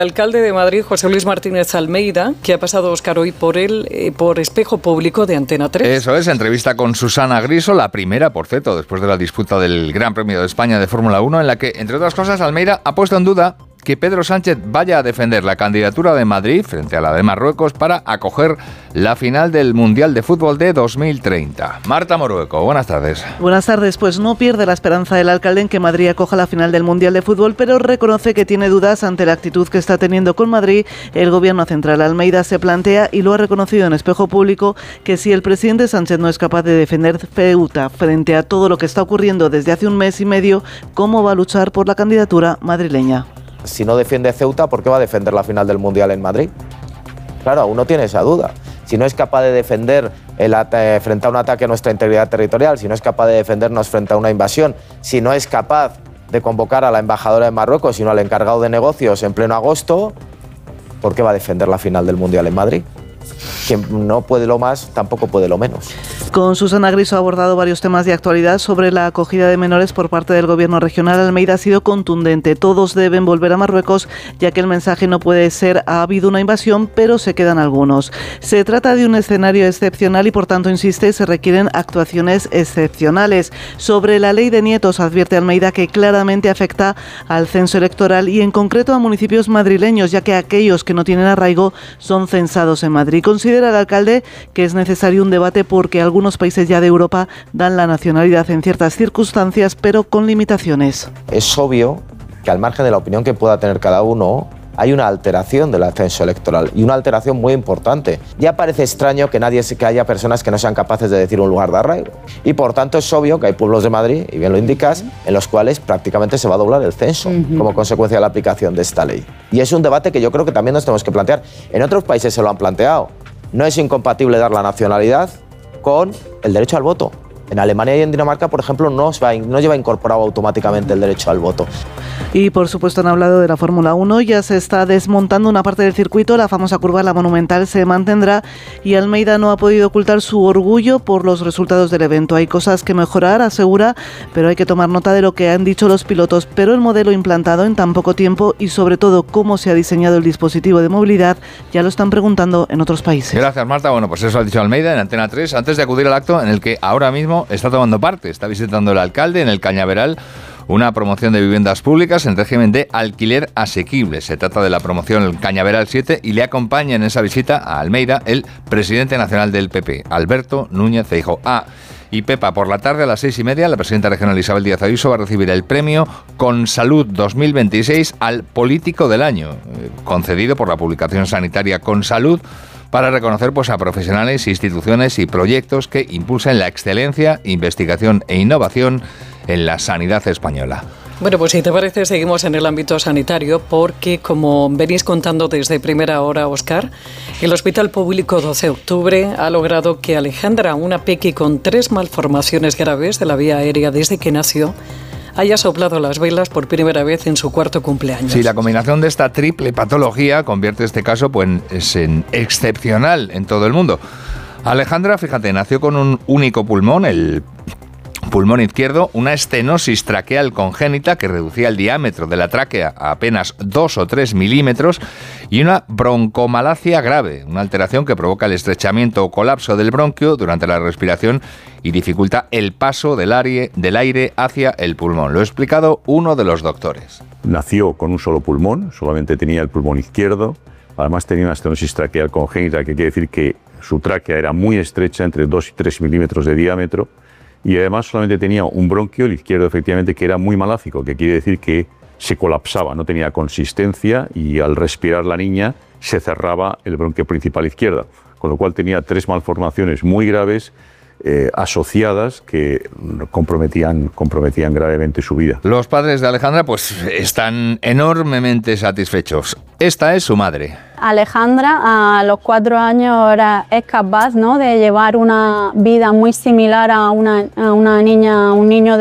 El alcalde de Madrid, José Luis Martínez Almeida, que ha pasado, Óscar, hoy por Espejo Público de Antena 3. Eso es, entrevista con Susana Griso, la primera, por cierto, después de la disputa del Gran Premio de España de Fórmula 1, en la que, entre otras cosas, Almeida ha puesto en duda que Pedro Sánchez vaya a defender la candidatura de Madrid frente a la de Marruecos para acoger la final del Mundial de Fútbol de 2030. Marta Morueco, buenas tardes. Buenas tardes. Pues no pierde la esperanza el alcalde en que Madrid acoja la final del Mundial de Fútbol, pero reconoce que tiene dudas ante la actitud que está teniendo con Madrid el gobierno central. Almeida se plantea, y lo ha reconocido en Espejo Público, que si el presidente Sánchez no es capaz de defender Ceuta frente a todo lo que está ocurriendo desde hace un mes y medio, ¿cómo va a luchar por la candidatura madrileña? Si no defiende Ceuta, ¿por qué va a defender la final del Mundial en Madrid? Claro, uno tiene esa duda. Si no es capaz de defender frente a un ataque a nuestra integridad territorial, si no es capaz de defendernos frente a una invasión, si no es capaz de convocar a la embajadora de Marruecos, sino al encargado de negocios en pleno agosto, ¿por qué va a defender la final del Mundial en Madrid? Quien no puede lo más, tampoco puede lo menos. Con Susana Griso ha abordado varios temas de actualidad sobre la acogida de menores por parte del gobierno regional. Almeida ha sido contundente. Todos deben volver a Marruecos, ya que el mensaje no puede ser ha habido una invasión, pero se quedan algunos. Se trata de un escenario excepcional y, por tanto, insiste, se requieren actuaciones excepcionales. Sobre la ley de nietos, advierte Almeida que claramente afecta al censo electoral y, en concreto, a municipios madrileños, ya que aquellos que no tienen arraigo son censados en Madrid. Considera el alcalde que es necesario un debate porque algunos países ya de Europa dan la nacionalidad en ciertas circunstancias, pero con limitaciones. Es obvio que, al margen de la opinión que pueda tener cada uno, hay una alteración del censo electoral, y una alteración muy importante. Ya parece extraño que haya personas que no sean capaces de decir un lugar de arraigo. Y por tanto es obvio que hay pueblos de Madrid, y bien lo indicas, en los cuales prácticamente se va a doblar el censo como consecuencia de la aplicación de esta ley. Y es un debate que yo creo que también nos tenemos que plantear. En otros países se lo han planteado. No es incompatible dar la nacionalidad con el derecho al voto. En Alemania y en Dinamarca, por ejemplo, no lleva incorporado automáticamente el derecho al voto. Y, por supuesto, han hablado de la Fórmula 1. Ya se está desmontando una parte del circuito. La famosa curva, la Monumental, se mantendrá. Y Almeida no ha podido ocultar su orgullo por los resultados del evento. Hay cosas que mejorar, asegura, pero hay que tomar nota de lo que han dicho los pilotos. Pero el modelo implantado en tan poco tiempo y, sobre todo, cómo se ha diseñado el dispositivo de movilidad, ya lo están preguntando en otros países. Gracias, Marta. Bueno, pues eso ha dicho Almeida en Antena 3, antes de acudir al acto en el que ahora mismo está tomando parte. Está visitando el alcalde en el Cañaveral, una promoción de viviendas públicas en régimen de alquiler asequible. Se trata de la promoción Cañaveral 7 y le acompaña en esa visita a Almeida el presidente nacional del PP, Alberto Núñez Feijóo. Y Pepa, por la tarde a las 6:30, la presidenta regional Isabel Díaz Ayuso va a recibir el premio Consalud 2026 al Político del Año, concedido por la publicación sanitaria Consalud, para reconocer a profesionales, instituciones y proyectos que impulsen la excelencia, investigación e innovación en la sanidad española. Bueno, pues si te parece, seguimos en el ámbito sanitario porque, como venís contando desde primera hora, Óscar, el Hospital Público 12 de Octubre ha logrado que Alejandra, una peque con 3 malformaciones graves de la vía aérea desde que nació, haya soplado las velas por primera vez en su 4º cumpleaños. Sí, la combinación de esta triple patología convierte este caso en excepcional en todo el mundo. Alejandra, fíjate, nació con un único pulmón, el pulmón izquierdo, una estenosis traqueal congénita que reducía el diámetro de la tráquea a apenas 2 o 3 milímetros y una broncomalacia grave, una alteración que provoca el estrechamiento o colapso del bronquio durante la respiración y dificulta el paso del aire hacia el pulmón. Lo ha explicado uno de los doctores. Nació con un solo pulmón, solamente tenía el pulmón izquierdo, además tenía una estenosis traqueal congénita, que quiere decir que su tráquea era muy estrecha, entre 2 y 3 milímetros de diámetro, y además solamente tenía un bronquio, el izquierdo efectivamente, que era muy malácico, que quiere decir que se colapsaba, no tenía consistencia y al respirar la niña se cerraba el bronquio principal izquierdo, con lo cual tenía 3 malformaciones muy graves asociadas que comprometían gravemente su vida. Los padres de Alejandra pues están enormemente satisfechos. Esta es su madre. Alejandra a los 4 años es capaz, ¿no?, de llevar una vida muy similar a una niña, a un niño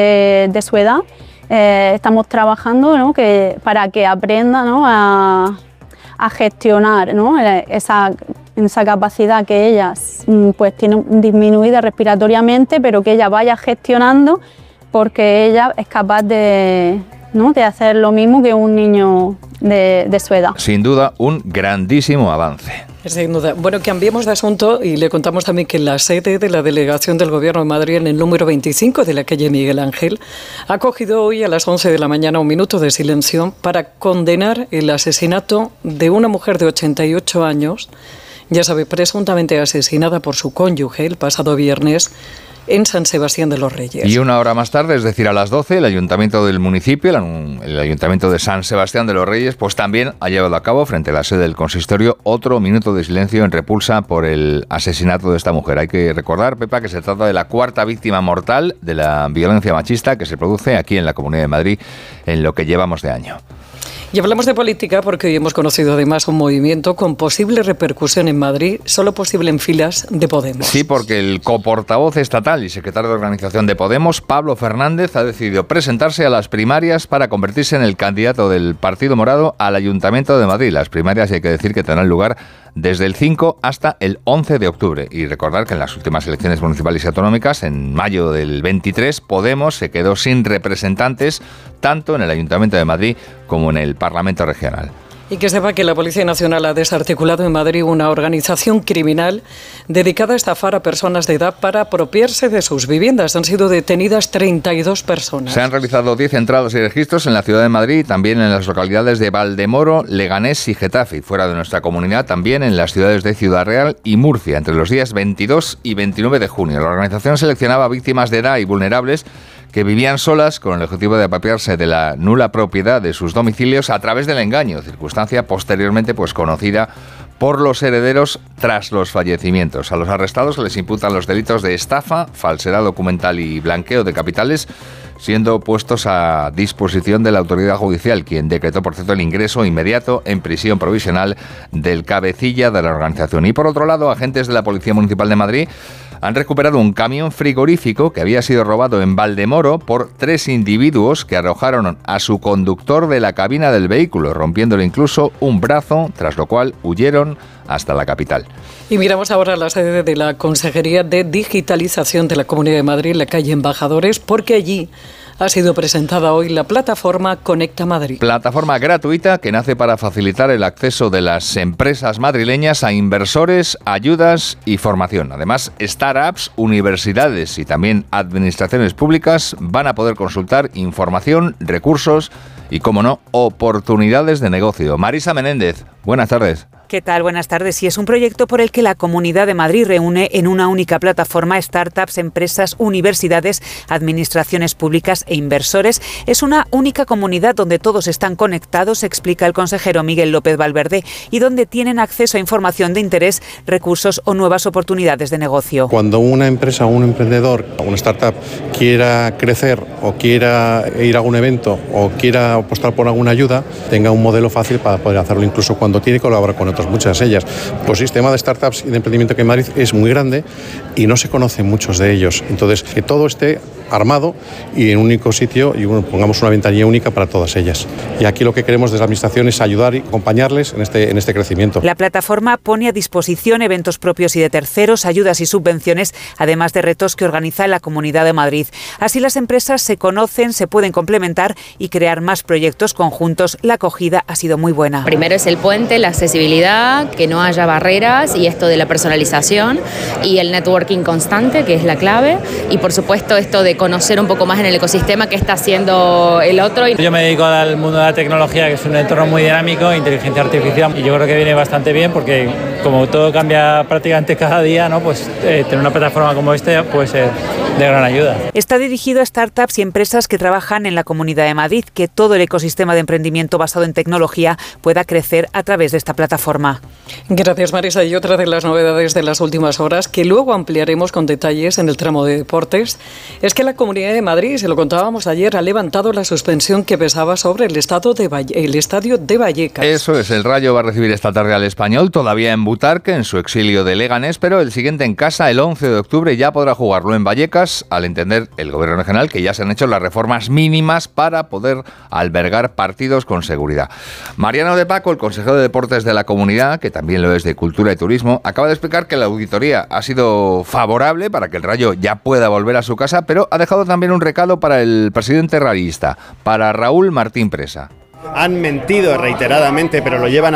de su edad. Estamos trabajando, ¿no?, para que aprenda, ¿no?, a gestionar, ¿no?, esa capacidad que ella pues tiene disminuida respiratoriamente, pero que ella vaya gestionando porque ella es capaz de ¿no? De hacer lo mismo que un niño de su edad. Sin duda, un grandísimo avance. Sin duda. Bueno, cambiemos de asunto y le contamos también que la sede de la Delegación del Gobierno de Madrid en el número 25 de la calle Miguel Ángel ha acogido hoy a las 11 de la mañana un minuto de silencio para condenar el asesinato de una mujer de 88 años, ya sabe, presuntamente asesinada por su cónyuge el pasado viernes en San Sebastián de los Reyes. Y una hora más tarde, es decir, a las 12, el ayuntamiento del municipio, el ayuntamiento de San Sebastián de los Reyes, pues también ha llevado a cabo, frente a la sede del consistorio, otro minuto de silencio en repulsa por el asesinato de esta mujer. Hay que recordar, Pepa, que se trata de la cuarta víctima mortal de la violencia machista que se produce aquí en la Comunidad de Madrid en lo que llevamos de año. Y hablamos de política porque hoy hemos conocido además un movimiento con posible repercusión en Madrid, solo posible en filas de Podemos. Sí, porque el coportavoz estatal y secretario de organización de Podemos, Pablo Fernández, ha decidido presentarse a las primarias para convertirse en el candidato del Partido Morado al Ayuntamiento de Madrid. Las primarias, hay que decir, que tendrán lugar desde el 5 hasta el 11 de octubre. Y recordar que en las últimas elecciones municipales y autonómicas, en mayo del 23, Podemos se quedó sin representantes tanto en el Ayuntamiento de Madrid como en el Parlamento Regional. Y que sepa que la Policía Nacional ha desarticulado en Madrid una organización criminal dedicada a estafar a personas de edad para apropiarse de sus viviendas. Han sido detenidas 32 personas. Se han realizado 10 entradas y registros en la ciudad de Madrid y también en las localidades de Valdemoro, Leganés y Getafe. Y fuera de nuestra comunidad, también en las ciudades de Ciudad Real y Murcia, entre los días 22 y 29 de junio. La organización seleccionaba víctimas de edad y vulnerables que vivían solas con el objetivo de apropiarse de la nula propiedad de sus domicilios a través del engaño, circunstancia posteriormente pues conocida por los herederos tras los fallecimientos. A los arrestados se les imputan los delitos de estafa, falsedad documental y blanqueo de capitales, siendo puestos a disposición de la autoridad judicial, quien decretó, por cierto, el ingreso inmediato en prisión provisional del cabecilla de la organización. Y por otro lado, agentes de la Policía Municipal de Madrid han recuperado un camión frigorífico que había sido robado en Valdemoro por 3 individuos que arrojaron a su conductor de la cabina del vehículo, rompiéndole incluso un brazo, tras lo cual huyeron hasta la capital. Y miramos ahora la sede de la Consejería de Digitalización de la Comunidad de Madrid, en la calle Embajadores, porque allí ha sido presentada hoy la plataforma Conecta Madrid. Plataforma gratuita que nace para facilitar el acceso de las empresas madrileñas a inversores, ayudas y formación. Además, startups, universidades y también administraciones públicas van a poder consultar información, recursos y, como no, oportunidades de negocio. Marisa Menéndez, buenas tardes. ¿Qué tal? Buenas tardes. Y es un proyecto por el que la Comunidad de Madrid reúne en una única plataforma startups, empresas, universidades, administraciones públicas e inversores. Es una única comunidad donde todos están conectados, explica el consejero Miguel López Valverde, y donde tienen acceso a información de interés, recursos o nuevas oportunidades de negocio. Cuando una empresa o un emprendedor o una startup quiera crecer o quiera ir a algún evento o quiera apostar por alguna ayuda, tenga un modelo fácil para poder hacerlo, incluso cuando tiene que colaborar con otros. Muchas de ellas. Pues el sistema de startups y de emprendimiento que en Madrid es muy grande y no se conocen muchos de ellos. Entonces, que todo esté armado y en un único sitio y pongamos una ventanilla única para todas ellas. Y aquí lo que queremos desde la Administración es ayudar y acompañarles en este crecimiento. La plataforma pone a disposición eventos propios y de terceros, ayudas y subvenciones, además de retos que organiza la Comunidad de Madrid. Así las empresas se conocen, se pueden complementar y crear más proyectos conjuntos. La acogida ha sido muy buena. Primero es el puente, la accesibilidad, que no haya barreras y esto de la personalización y el networking constante, que es la clave, y por supuesto esto de conocer un poco más en el ecosistema que está haciendo el otro. Yo me dedico al mundo de la tecnología, que es un entorno muy dinámico, inteligencia artificial, y yo creo que viene bastante bien porque como todo cambia prácticamente cada día, ¿no? Pues tener una plataforma como esta puede ser de gran ayuda. Está dirigido a startups y empresas que trabajan en la Comunidad de Madrid, que todo el ecosistema de emprendimiento basado en tecnología pueda crecer a través de esta plataforma. Gracias, Marisa. Y otra de las novedades de las últimas horas, que luego ampliaremos con detalles en el tramo de deportes, es que la Comunidad de Madrid, se lo contábamos ayer, ha levantado la suspensión que pesaba sobre el estadio de Vallecas. Eso es, el Rayo va a recibir esta tarde al Español, todavía en Butarque en su exilio de Leganés, pero el siguiente en casa el 11 de octubre ya podrá jugarlo en Vallecas, al entender el gobierno regional que ya se han hecho las reformas mínimas para poder albergar partidos con seguridad. Mariano de Paco, el consejero de Deportes de la comunidad, que también lo es de Cultura y Turismo, acaba de explicar que la auditoría ha sido favorable para que el Rayo ya pueda volver a su casa, pero ha dejado también un recado para el presidente rayista, para Raúl Martín Presa. Han mentido reiteradamente, pero lo llevan